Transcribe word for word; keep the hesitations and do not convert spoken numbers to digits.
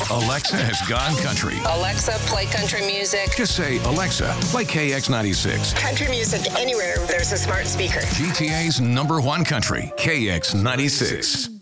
Alexa has gone country. Alexa, play country music. Just say, Alexa, play K X ninety-six. Country music anywhere there's a smart speaker. G T A's number one country, K X ninety-six.